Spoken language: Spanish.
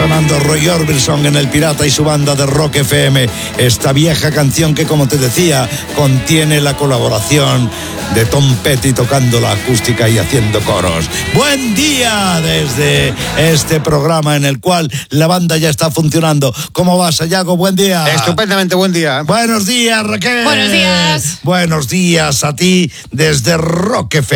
sonando Roy Orbison en El Pirata y su banda de Rock FM. Esta vieja canción que, como te decía, contiene la colaboración de Tom Petty tocando la acústica y haciendo coros. Buen día desde este programa en el cual la banda ya está funcionando. ¿Cómo vas, Sayago? Buen día. Estupendamente, buen día. Buenos días, Raquel. Buenos días. Buenos días a ti desde Rock FM.